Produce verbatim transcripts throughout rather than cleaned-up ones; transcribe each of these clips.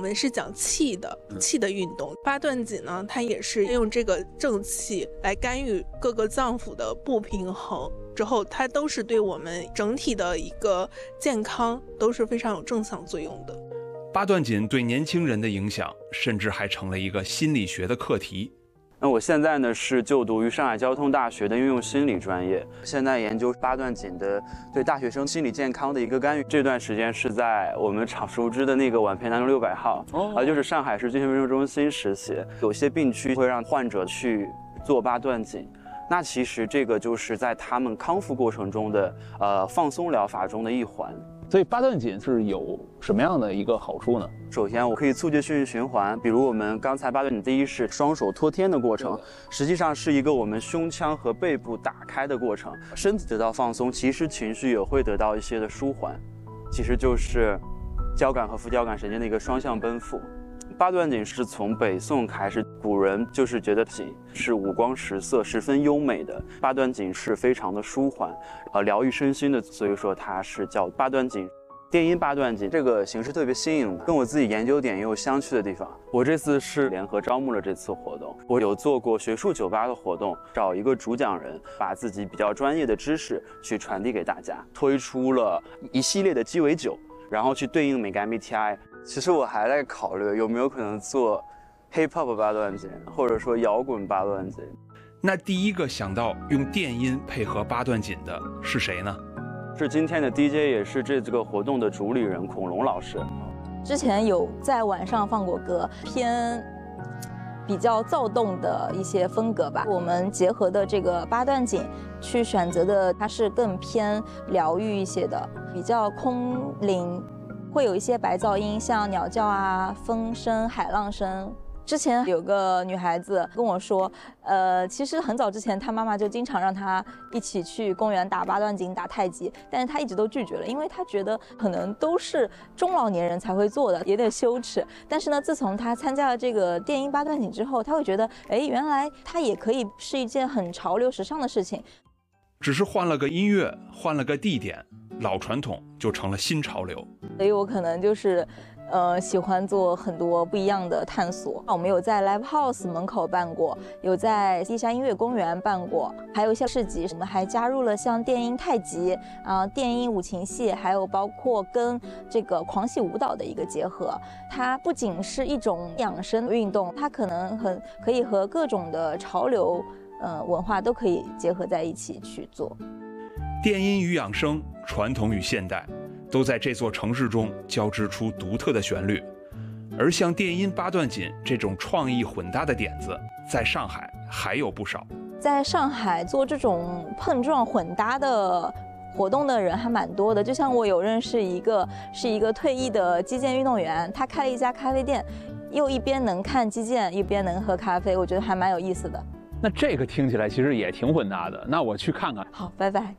们是讲气的气的运动。八段锦呢，它也是用这个正气来干预各个脏腑的不平衡，之后它都是对我们整体的一个健康都是非常有正向作用的。 八段锦对年轻人的影响，甚至还成了一个心理学的课题。 那我现在呢是就读于上海交通大学的应用心理专业，现在研究八段锦的对大学生心理健康的一个干预。这段时间是在我们常熟知的那个皖培南路六百号，哦、啊，就是上海市精神卫生中心实习。有些病区会让患者去做八段锦，那其实这个就是在他们康复过程中的呃放松疗法中的一环。 所以八段锦是有什么样的一个好处呢？ 首先，我可以促进血液循环，比如我们刚才八段锦第一是双手托天的过程，实际上是一个我们胸腔和背部打开的过程，身体得到放松，其实情绪也会得到一些的舒缓，其实就是交感和副交感神经的一个双向奔赴。八段锦是从北宋开始，古人就是觉得锦是五光十色、十分优美的，八段锦是非常的舒缓，呃，疗愈身心的，所以说它是叫八段锦。电音八段锦这个形式特别新颖，跟我自己研究点也有相去的地方。我这次是联合招募了这次活动，我有做过学术酒吧的活动，找一个主讲人，把自己比较专业的知识去传递给大家，推出了一系列的鸡尾酒，然后去对应美干 B T I。其实我还在考虑有没有可能做 hip hop 八段锦，或者说摇滚八段锦。 那第一个想到用电音配合八段锦的是谁呢？ 是今天的 D J， 也是这个活动的主理人孔龙老师。 之前有在晚上放过歌，偏比较躁动的一些风格吧。我们结合的这个八段锦去选择的，它是更偏疗愈一些的，比较空灵。会有一些白噪音，像鸟叫啊、风声、海浪声。之前有个女孩子跟我说，呃，其实很早之前她妈妈就经常让她一起去公园打八段锦、打太极，但是她一直都拒绝了，因为她觉得可能都是中老年人才会做的，有点羞耻。但是呢，自从她参加了这个电音八段锦之后，她会觉得，哎，原来它也可以是一件很潮流、时尚的事情。 只是换了个音乐，换了个地点，老传统就成了新潮流。 所以我可能就是，呃，喜欢做很多不一样的探索。我们有在 Live House 门口办过，有在地下音乐公园办过，还有一些市集。我们还加入了像电音太极啊、呃、电音五禽戏，还有包括跟这个狂喜舞蹈的一个结合。它不仅是一种养生运动，它可能很可以和各种的潮流。呃，文化都可以结合在一起去做。 电音与养生，传统与现代，都在这座城市中交织出独特的旋律。而像电音八段锦这种创意混搭的点子，在上海还有不少。 在上海做这种碰撞混搭的活动的人还蛮多的，就像我有认识一个是一个退役的击剑运动员，他开了一家咖啡店，又一边能看击剑，一边能喝咖啡，我觉得还蛮有意思的。 那这个听起来其实也挺混搭的，那我去看看。 好，拜拜。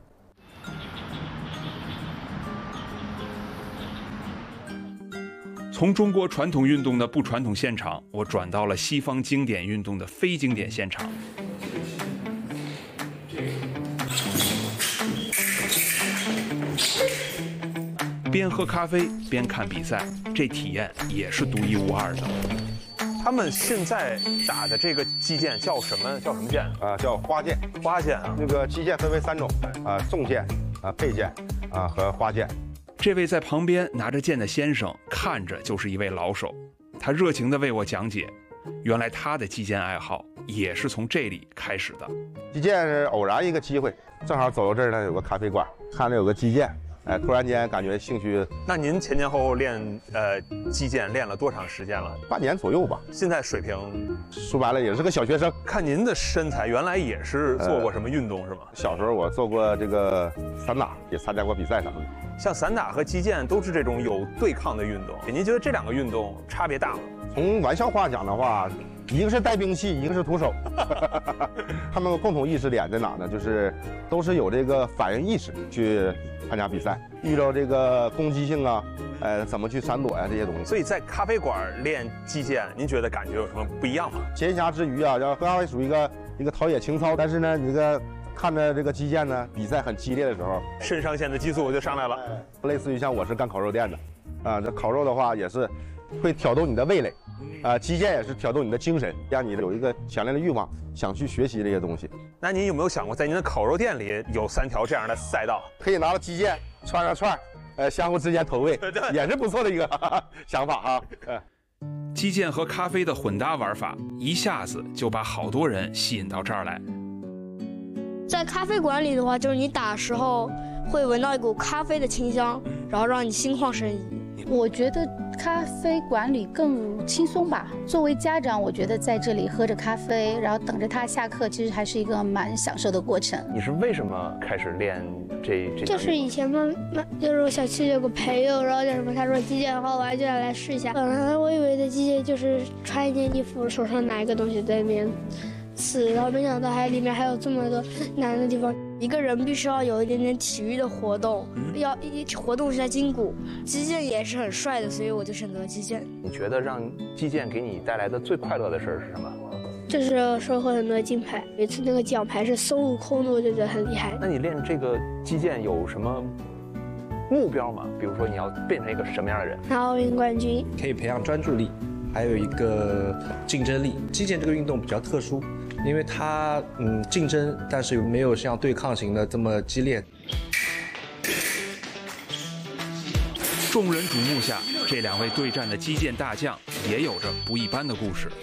从中国传统运动的不传统现场，我转到了西方经典运动的非经典现场。边喝咖啡边看比赛，这体验也是独一无二的。 他们现在打的这个击剑叫什么？叫什么剑啊、呃？叫花剑。 花剑啊， 那个击剑分为三种，啊、呃，重剑、啊、呃、佩剑、啊、呃、和花剑。 这位在旁边拿着剑的先生，看着就是一位老手，他热情地为我讲解，原来他的击剑爱好也是从这里开始的。 击剑是偶然一个机会，正好走到这儿呢，有个咖啡馆，看着有个击剑。哎，突然间感觉兴趣。 那您前前后后练呃击剑练了多长时间了？ 半年左右吧。 现在水平， 说白了也是个小学生。 看您的身材，原来也是做过什么运动、呃、是吗？ 小时候我做过这个散打，也参加过比赛啥的。 像散打和击剑都是这种有对抗的运动，您觉得这两个运动差别大吗？ 从玩笑话讲的话，一个是带兵器，一个是徒手。他们共同意识点在哪呢？就是都是有这个反应意识去参加比赛，遇到这个攻击性啊，呃，怎么去闪躲呀、啊、这些东西。 所以在咖啡馆练击剑，您觉得感觉有什么不一样吗？ 闲暇之余啊，要喝咖啡属于一个一个陶冶情操，但是呢，你这个看着这个击剑呢，比赛很激烈的时候， 肾上腺的激素就上来了。 类似于像我是干烤肉店的，啊，这烤肉的话也是。 会挑动你的味蕾，啊，击剑也是挑动你的精神，让你有一个强烈的欲望，想去学习这些东西。 那您有没有想过，在您的烤肉店里有三条这样的赛道， 可以拿到击剑串上串，呃，相互之间投喂，也是不错的一个哈哈想法啊。呃击剑和咖啡的混搭玩法，一下子就把好多人吸引到这儿来。 在咖啡馆里的话，就是你打的时候会闻到一股咖啡的清香，然后让你心旷神怡。 我觉得咖啡馆里更轻松吧。作为家长，我觉得在这里喝着咖啡，然后等着他下课，其实还是一个蛮享受的过程。 你是为什么开始练这这？ 就是以前妈妈，就是我小区有个朋友，然后叫什么，他说击剑好玩，就想来试一下。本来我以为的击剑就是穿一件衣服，手上拿一个东西在那边刺，然后没想到还里面还有这么多难的地方。一个人必须要有一点点体育的活动，嗯、要一活动一下筋骨。击剑也是很帅的，所以我就选择了击剑。 你觉得让击剑给你带来的最快乐的事是什么？ 就是收获很多金牌。有一次那个奖牌是孙悟空的，我就觉得很厉害。 那你练这个击剑有什么目标吗？比如说你要变成一个什么样的人？ 拿奥运冠军。 可以培养专注力，还有一个竞争力。击剑这个运动比较特殊。因为它嗯竞争，但是没有像对抗型的这么激烈。 众人瞩目下，这两位对战的击剑大将也有着不一般的故事。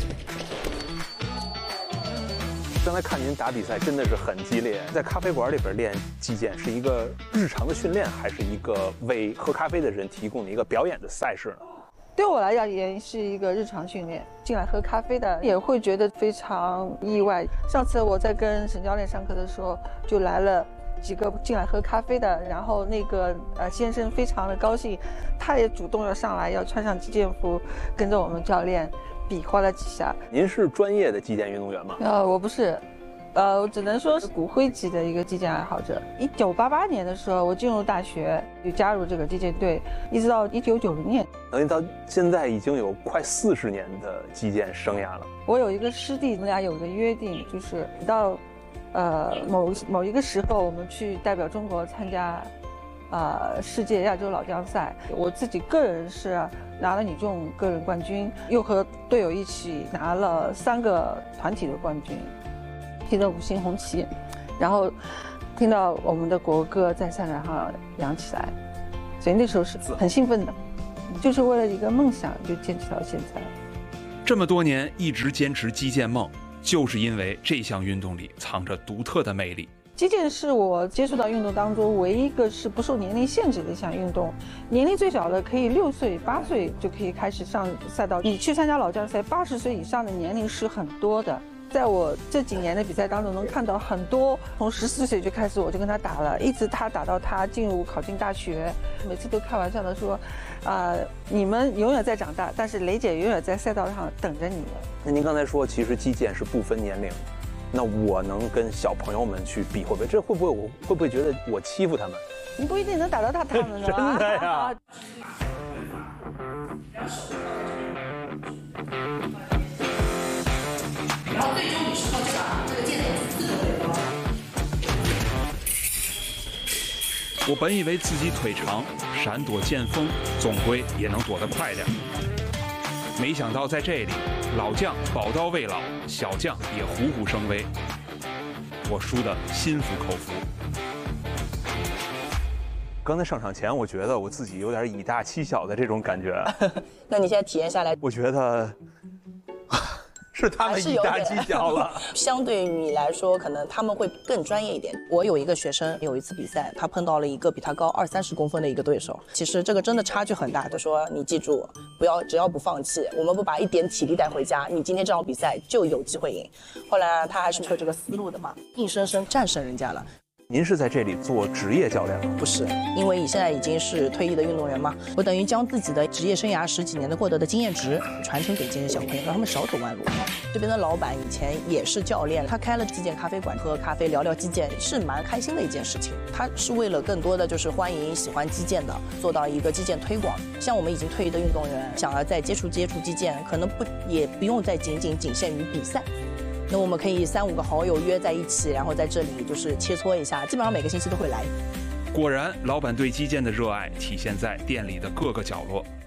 刚才看您打比赛真的是很激烈，在咖啡馆里边练击剑是一个日常的训练，还是一个为喝咖啡的人提供的一个表演的赛事呢？ 对我来讲也是一个日常训练，进来喝咖啡的也会觉得非常意外。上次我在跟沈教练上课的时候，就来了几个进来喝咖啡的，然后那个呃先生非常的高兴，他也主动要上来要穿上击剑服，跟着我们教练比划了几下。 您是专业的击剑运动员吗？ 呃，我不是。呃，我只能说是骨灰级的一个击剑爱好者。一九八八年的时候，我进入大学就加入这个击剑队，一直到一九九零年， 等于到现在已经有快四十年的击剑生涯了。 我有一个师弟，我们俩有个约定，就是到呃某某一个时候，我们去代表中国参加呃世界亚洲老将赛。我自己个人是拿了女重个人冠军，又和队友一起拿了三个团体的冠军。提着五星红旗，然后听到我们的国歌在赛场上扬起来，所以那时候是很兴奋的，就是为了一个梦想就坚持到现在。 这么多年一直坚持击剑梦，就是因为这项运动里藏着独特的魅力。 击剑是我接触到运动当中唯一一个是不受年龄限制的一项运动，年龄最小的可以六岁、八岁就可以开始上赛道。你去参加老将赛，八十岁以上的年龄是很多的。在我这几年的比赛当中，能看到很多从十四岁就开始我就跟他打了，一直他打到他进入考进大学，每次都开玩笑的说，啊、呃，你们永远在长大，但是雷姐永远在赛道上等着你们。 那您刚才说，其实击剑是不分年龄，那我能跟小朋友们去比，会不会这会不会我会不会觉得我欺负他们？ 你不一定能打到他他们的。 真的呀。 然后最终你时候就把这个箭头自动回包。 我本以为自己腿长，闪躲剑锋总归也能躲得快点，没想到在这里，老将宝刀未老，小将也虎虎生威，我输得心服口服。 刚才上场前，我觉得我自己有点以大欺小的这种感觉。 那你现在体验下来， 我觉得是他们以大欺小了。 相对于你来说，可能他们会更专业一点。我有一个学生，有一次比赛，他碰到了一个比他高二三十公分的一个对手。其实这个真的差距很大。他说：“你记住，不要只要不放弃，我们不把一点体力带回家，你今天这场比赛就有机会赢。”后来他还是有这个思路的嘛，硬生生战胜人家了。 您是在这里做职业教练吗？ 不是，因为你现在已经是退役的运动员嘛，我等于将自己的职业生涯十几年的获得的经验值传承给这些小朋友，让他们少走弯路。这边的老板以前也是教练，他开了击剑咖啡馆，喝咖啡聊聊击剑是蛮开心的一件事情。他是为了更多的就是欢迎喜欢击剑的，做到一个击剑推广。像我们已经退役的运动员，想要再接触接触击剑，可能不也不用再仅仅仅限于比赛。那我们可以三五个好友约在一起，然后在这里就是切磋一下，基本上每个星期都会来。 果然，老板对击剑的热爱体现在店里的各个角落。